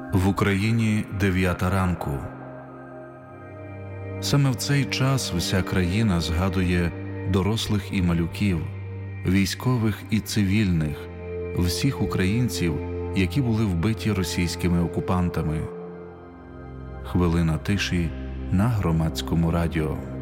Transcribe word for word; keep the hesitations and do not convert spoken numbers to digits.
В Україні дев'ята ранку. Саме в цей час вся країна згадує дорослих і малюків, військових і цивільних, всіх українців, які були вбиті російськими окупантами. Хвилина тиші на Громадському радіо.